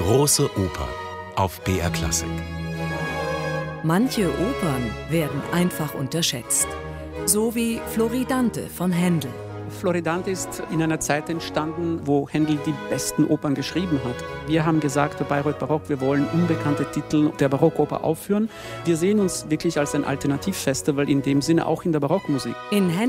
Große Oper auf BR Klassik. Manche Opern werden einfach unterschätzt. So wie Floridante von Händel. Floridante ist in einer Zeit entstanden, wo Händel die besten Opern geschrieben hat. Wir haben gesagt, bei Bayreuth Barock, wir wollen unbekannte Titel der Barockoper aufführen. Wir sehen uns wirklich als ein Alternativfestival in dem Sinne auch in der Barockmusik. In